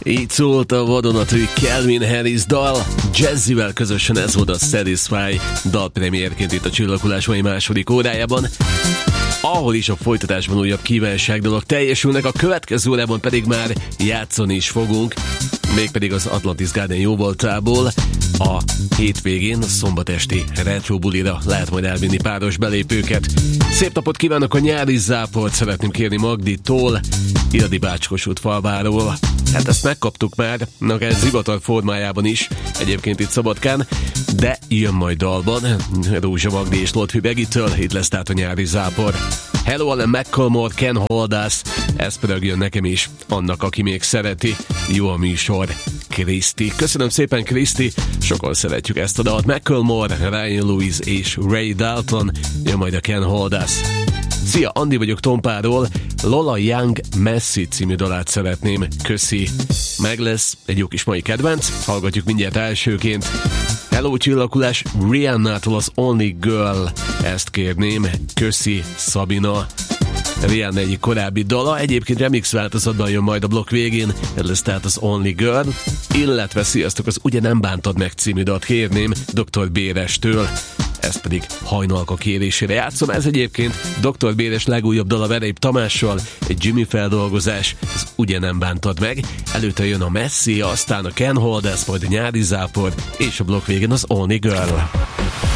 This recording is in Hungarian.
Így szólt a vadonatúj Calvin Harris dal, Jazzivel közösen ez volt a Satisfy dalpremierként itt a Csillaghullás mai második órájában, ahol is a folytatásban újabb kívánságdalok teljesülnek, a következő órában pedig már játszani is fogunk, mégpedig az Atlantis Garden jóvoltából. A hétvégén, a szombat esti retro bulira lehet majd elvinni páros belépőket. Szép napot kívánok, a nyári záport szeretném kérni Magditól, Ildi Bácskosút falváról. Hát ezt megkaptuk már, ez zivatar formájában is, egyébként itt Szabadkán, de jön majd dalban, Rózsa Magdi és Lotfi Begitől, itt lesz tehát a nyári zápor. Hello, Alan McColmore, Ken Holdász, ez pedig jön nekem is, annak, aki még szereti. Jó a műsor, Kriszti. Köszönöm szépen, Kriszti, sokan szeretjük ezt a dalt. McColmore, Ryan Lewis és Ray Dalton, jön majd a Ken Holdász. Szia, Andi vagyok Tompáról, Lola Young Messi című dalát szeretném, köszi. Meg lesz egy jó kis mai kedvenc, hallgatjuk mindjárt elsőként. Hello Csillaghullás, Rihanna-tól az Only Girl, ezt kérném, köszi Szabina. Rihanna egyik korábbi dala, egyébként remix változatban jön majd a blokk végén, ez lesz tehát az Only Girl, illetve sziasztok, az Ugye nem bántad meg című dalt kérném Dr. Bérestől, ezt pedig Hajnalka kérésére játszom. Ez egyébként Dr. Béres legújabb dala Veréb Tamással, egy Jimmy feldolgozás, ez Ugye nem bántad meg. Előtte jön a Messi, aztán a Ken Holdász, majd a nyári zápor, és a blokk végén az Only Girl.